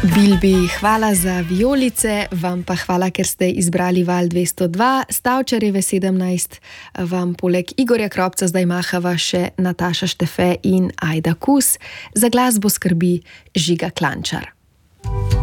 Bilbi, hvala za vijolice, vam pa hvala, ker ste izbrali val 202, Stavčarjeve 17, vam poleg Igorja Kropca zdaj mahava še Nataša Štefe in Ajda Kus, za glasbo skrbi Žiga Klančar.